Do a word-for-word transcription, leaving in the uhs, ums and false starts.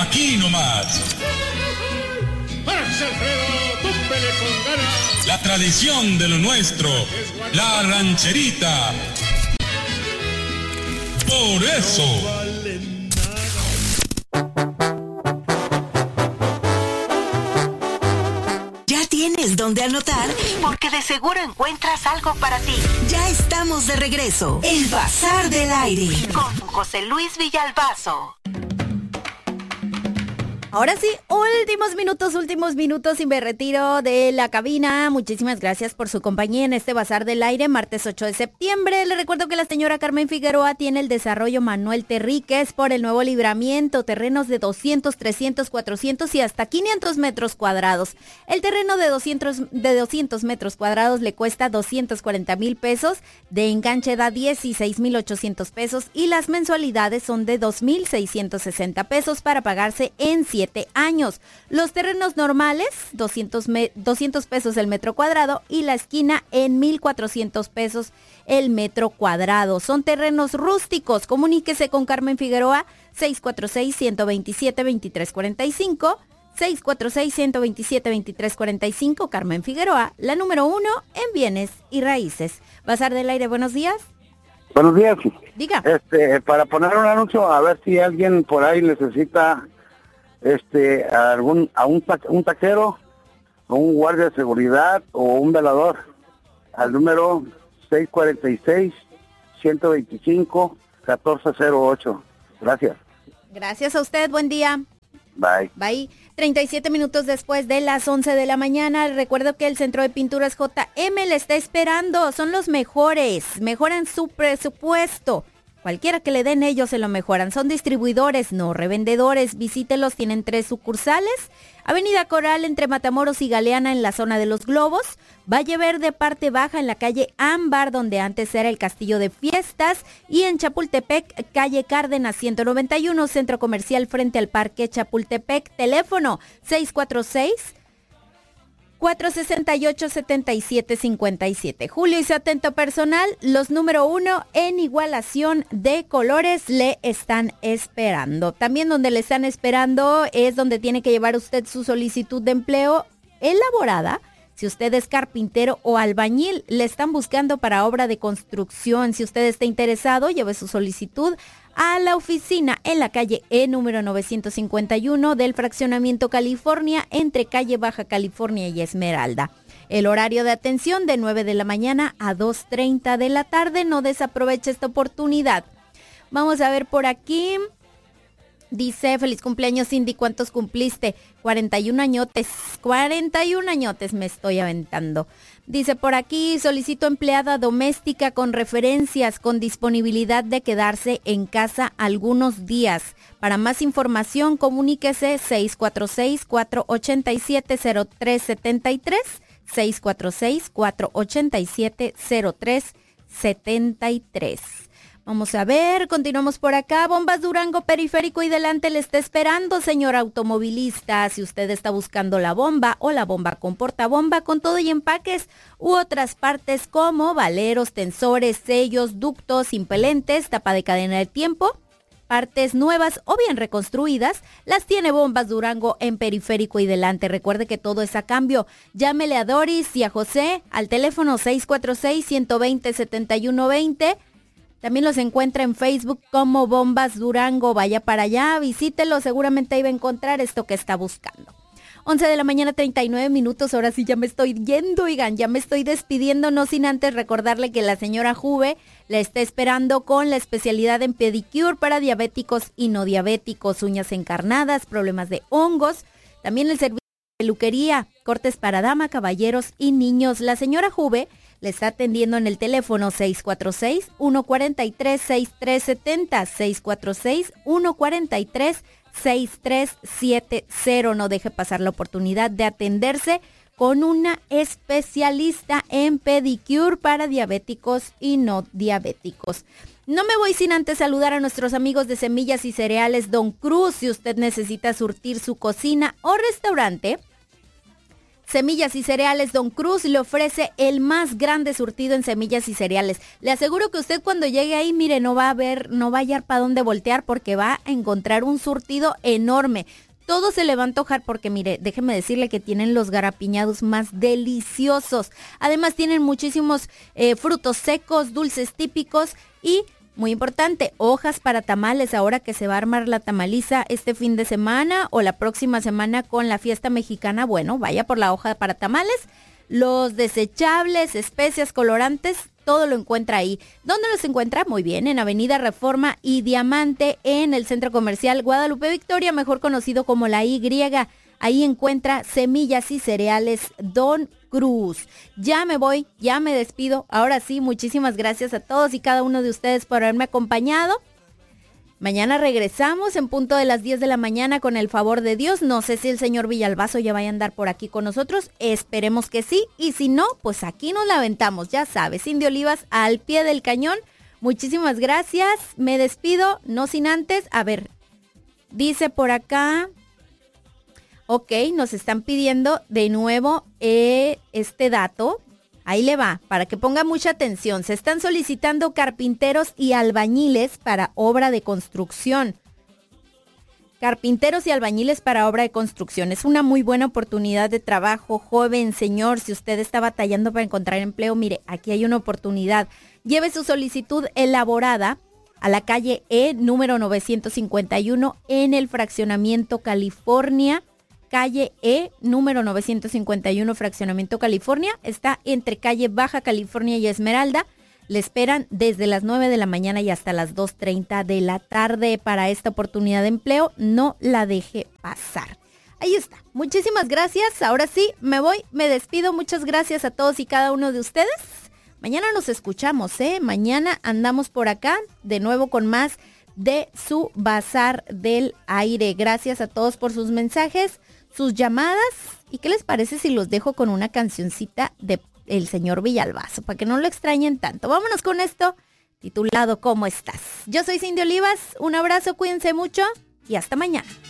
aquí nomás. ¡Párase, Alfredo! ¡Túmpele con ganas! La tradición de lo nuestro, la rancherita. Por eso. ¿Ya tienes dónde anotar? Porque de seguro encuentras algo para ti. Ya estamos de regreso. El Bazar del Aire. Con José Luis Villalbazo. Ahora sí, últimos minutos, últimos minutos y me retiro de la cabina. Muchísimas gracias por su compañía en este Bazar del Aire, martes ocho de septiembre. Le recuerdo que la señora Carmen Figueroa tiene el desarrollo Manuel Terríquez por el Nuevo Libramiento, terrenos de doscientos, trescientos, cuatrocientos y hasta quinientos metros cuadrados. El terreno de doscientos, de doscientos metros cuadrados le cuesta doscientos cuarenta mil pesos, de enganche da dieciséis mil ochocientos pesos y las mensualidades son de dos mil seiscientos sesenta pesos para pagarse en siete años. Los terrenos normales, doscientos, me, doscientos pesos el metro cuadrado y la esquina en mil cuatrocientos pesos el metro cuadrado. Son terrenos rústicos. Comuníquese con Carmen Figueroa, seis cuatro seis, uno dos siete, dos tres cuatro cinco, seis cuatro seis, uno dos siete, dos tres cuatro cinco. Carmen Figueroa, la número uno en bienes y raíces. Bazar del Aire, buenos días. Buenos días. Diga. Este, para poner un anuncio, a ver si alguien por ahí necesita este a algún a un, ta, un taquero o un guardia de seguridad o un velador al número seis cuatro seis, uno dos cinco, uno cuatro cero ocho. Gracias. Gracias a usted, buen día. Bye. Bye. treinta y siete minutos después de las once de la mañana. Recuerdo que el Centro de Pinturas J M le está esperando. Son los mejores. Mejoran su presupuesto. Cualquiera que le den ellos se lo mejoran. Son distribuidores, no revendedores. Visítelos, tienen tres sucursales. Avenida Coral entre Matamoros y Galeana en la zona de Los Globos. Valle Verde parte baja en la calle Ámbar, donde antes era el Castillo de Fiestas. Y en Chapultepec, calle Cárdenas ciento noventa y uno, centro comercial frente al Parque Chapultepec. Teléfono seis cuatro seis, cuatro seis ocho, siete siete cinco siete. Julio y su atento personal, los número uno en igualación de colores le están esperando. También donde le están esperando es donde tiene que llevar usted su solicitud de empleo elaborada. Si usted es carpintero o albañil, le están buscando para obra de construcción. Si usted está interesado, lleve su solicitud a la oficina en la calle E número novecientos cincuenta y uno del Fraccionamiento California, entre calle Baja California y Esmeralda. El horario de atención de nueve de la mañana a dos treinta de la tarde. No desaproveche esta oportunidad. Vamos a ver por aquí. Dice, feliz cumpleaños Cindy, ¿cuántos cumpliste? cuarenta y un añotes, cuarenta y un añotes me estoy aventando. Dice por aquí, solicito empleada doméstica con referencias, con disponibilidad de quedarse en casa algunos días. Para más información, comuníquese seis cuatro seis, cuatro ocho siete, cero tres siete tres, seis cuatro seis, cuatro ocho siete, cero tres siete tres. Vamos a ver, continuamos por acá. Bombas Durango, periférico y delante le está esperando, señor automovilista. Si usted está buscando la bomba o la bomba con portabomba, con todo y empaques u otras partes como valeros, tensores, sellos, ductos, impelentes, tapa de cadena de tiempo, partes nuevas o bien reconstruidas, las tiene Bombas Durango en periférico y delante. Recuerde que todo es a cambio. Llámele a Doris y a José al teléfono seis cuatro seis, uno dos cero, siete uno dos cero. También los encuentra en Facebook como Bombas Durango. Vaya para allá, visítelo, seguramente ahí va a encontrar esto que está buscando. once de la mañana, treinta y nueve minutos, ahora sí ya me estoy yendo, oigan, ya me estoy despidiendo, no sin antes recordarle que la señora Juve la está esperando con la especialidad en pedicure para diabéticos y no diabéticos, uñas encarnadas, problemas de hongos, también el servicio de peluquería, cortes para dama, caballeros y niños. La señora Juve le está atendiendo en el teléfono seis cuatro seis, uno cuatro tres, seis tres siete cero, seis cuatro seis, uno cuatro tres, seis tres siete cero. No deje pasar la oportunidad de atenderse con una especialista en pedicure para diabéticos y no diabéticos. No me voy sin antes saludar a nuestros amigos de Semillas y Cereales Don Cruz. Si usted necesita surtir su cocina o restaurante, Semillas y Cereales Don Cruz le ofrece el más grande surtido en semillas y cereales. Le aseguro que usted cuando llegue ahí, mire, no va a ver, no va a hallar para dónde voltear porque va a encontrar un surtido enorme. Todo se le va a antojar porque, mire, déjeme decirle que tienen los garapiñados más deliciosos. Además tienen muchísimos eh, frutos secos, dulces típicos y... muy importante, hojas para tamales ahora que se va a armar la tamaliza este fin de semana o la próxima semana con la fiesta mexicana. Bueno, vaya por la hoja para tamales. Los desechables, especias, colorantes, todo lo encuentra ahí. ¿Dónde los encuentra? Muy bien, en Avenida Reforma y Diamante en el Centro Comercial Guadalupe Victoria, mejor conocido como la Y. Ahí encuentra Semillas y Cereales Don Cruz. Ya me voy, ya me despido. Ahora sí, muchísimas gracias a todos y cada uno de ustedes por haberme acompañado. Mañana regresamos en punto de las diez de la mañana con el favor de Dios. No sé si el señor Villalbazo ya vaya a andar por aquí con nosotros. Esperemos que sí. Y si no, pues aquí nos la aventamos. Ya sabes, Cindy Olivas al pie del cañón. Muchísimas gracias. Me despido, no sin antes. A ver, dice por acá... Ok, nos están pidiendo de nuevo eh, este dato. Ahí le va, para que ponga mucha atención. Se están solicitando carpinteros y albañiles para obra de construcción. Carpinteros y albañiles para obra de construcción. Es una muy buena oportunidad de trabajo, joven, señor. Si usted está batallando para encontrar empleo, mire, aquí hay una oportunidad. Lleve su solicitud elaborada a la calle E, número novecientos cincuenta y uno, en el fraccionamiento California. Calle E, número novecientos cincuenta y uno, Fraccionamiento California. Está entre calle Baja California y Esmeralda. Le esperan desde las nueve de la mañana y hasta las dos treinta de la tarde para esta oportunidad de empleo. No la deje pasar. Ahí está. Muchísimas gracias. Ahora sí, me voy, me despido. Muchas gracias a todos y cada uno de ustedes. Mañana nos escuchamos, ¿eh? Mañana andamos por acá de nuevo con más de su Bazar del Aire. Gracias a todos por sus mensajes, sus llamadas. ¿Y qué les parece si los dejo con una cancioncita de el señor Villalbazo, para que no lo extrañen tanto? Vámonos con esto, titulado ¿Cómo estás? Yo soy Cindy Olivas, un abrazo, cuídense mucho y hasta mañana.